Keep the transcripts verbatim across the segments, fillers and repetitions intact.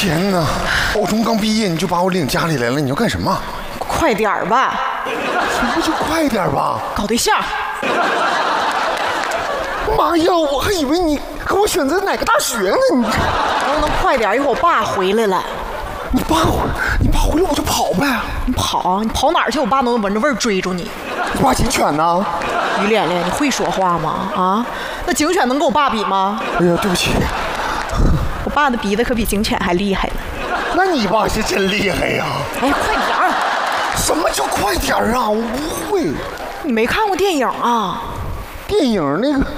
天哪！高中刚毕业你就把我领家里来了，你要干什么？ 快点儿吧！ 什么就快点吧？ 搞对象。 妈呀！我还以为你给我选择哪个大学呢？你能不能快点？一会儿我爸回来了。 你爸回，你爸回来我就跑呗。 你跑，你跑哪儿去？我爸都能闻着味儿追着你。 你爸警犬呢？ 于连连，你会说话吗？啊，那警犬能跟我爸比吗？ 哎呀，对不起。 我爸的鼻子可比警犬还厉害呢。 那你爸是真厉害呀！ 哎呀，快点儿！ 什么叫快点儿啊？我不会。 你没看过电影啊？ 电影那个……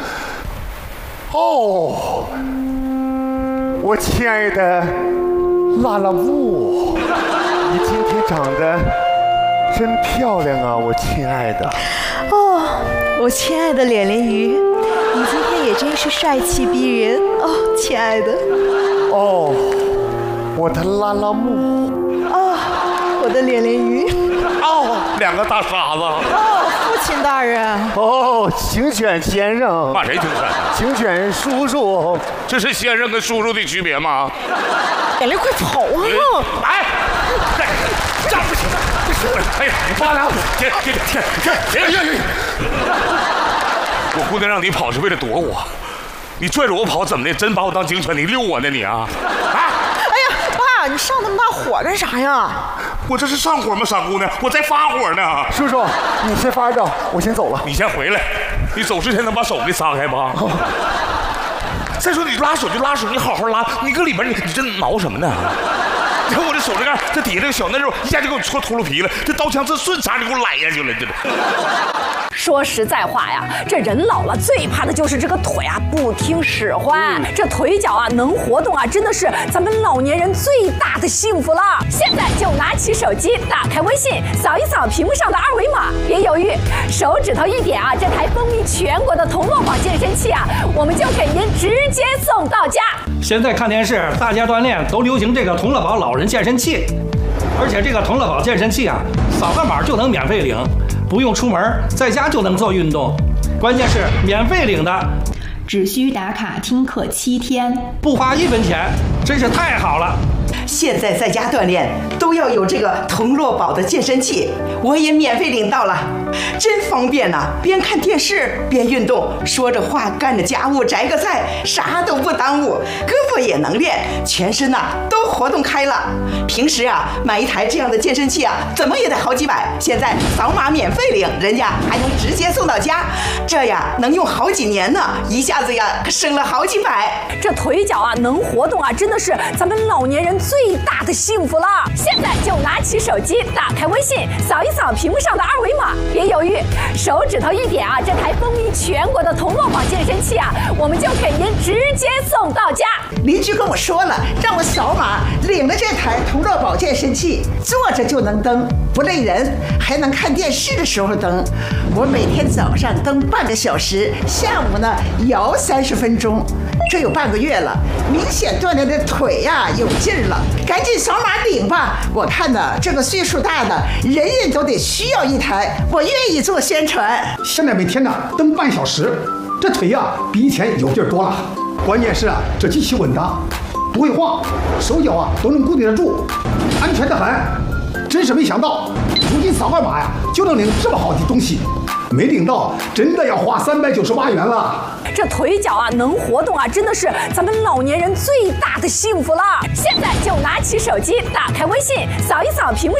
哦，我亲爱的拉拉布，你今天长得真漂亮啊，我亲爱的。 哦，我亲爱的连连鱼，你今天也真是帅气逼人哦，亲爱的。 哦，我的拉拉木。 哦，我的连连鱼。 哦，两个大傻子。 哦，父亲大人。 哦，警犬先生。 骂谁警犬？ 警犬叔叔。 这是先生跟叔叔的区别吗？ 连连快跑啊！ 哎，这不行，不行！哎呀，你爸俩，停停停停停停！我姑娘让你跑是为了躲我，你拽着我跑怎么的？真把我当警犬？你遛我呢你啊？啊！ 哎呀，爸，你上那么大火干啥呀？ 我这是上火吗，傻姑娘？我在发火呢。 叔叔，你先发着，我先走了。 你先回来，你走之前能把手给撒开吧？哦、再说你拉手就拉手，你好好拉，你搁里边你你这挠什么呢？你看我这手指盖，这底下这个小嫩肉一下就给我戳秃噜皮了，这刀枪这顺茬就给我揽下去了，这。 说实在话呀，这人老了最怕的就是这个腿啊不听使唤，这腿脚啊能活动啊，真的是咱们老年人最大的幸福了。现在就拿起手机，打开微信，扫一扫屏幕上的二维码，别犹豫，手指头一点啊，这台风靡全国的同乐宝健身器啊，我们就给您直接送到家。 现在看电视，大家锻炼都流行这个同乐宝老人健身器，而且这个同乐宝健身器啊，扫个码就能免费领。不用出门，在家就能做运动，关键是免费领的， 只需打卡听课七天， 不花一分钱，真是太好了。 现在在家锻炼都要有这个同乐宝的健身器，我也免费领到了，真方便呐、啊！边看电视边运动，说着话干着家务摘个菜，啥都不耽误，胳膊也能练，全身呐、啊、都活动开了。平时啊买一台这样的健身器啊，怎么也得好几百，现在扫码免费领，人家还能直接送到家，这呀能用好几年呢，一下子呀省了好几百。 这腿脚啊能活动啊，真的是咱们老年人最大的幸福了。现在就拿起手机，打开微信，扫一扫屏幕上的二维码，别犹豫，手指头一点啊，这台风靡全国的同乐宝健身器啊，我们就给您直接送到家。 邻居跟我说了，让我扫码领了这台同乐宝健身器，坐着就能蹬，不累人，还能看电视的时候蹬。我每天早上蹬半个小时，下午呢摇三十分钟，这有半个月了，明显锻炼的腿呀、啊、有劲儿了，赶紧扫码领吧！我看呢，这个岁数大的人人都得需要一台，我愿意做宣传。 现在每天呢蹬半小时，这腿呀、啊、比以前有劲儿多了。关键是啊，这机器稳当，不会晃，手脚啊都能固定得住，安全得很。真是没想到，如今扫个码呀就能领这么好的东西，没领到真的要花三百九十八元了。 这腿脚啊能活动啊，真的是咱们老年人最大的幸福了。现在就拿起手机，打开微信，扫一扫屏幕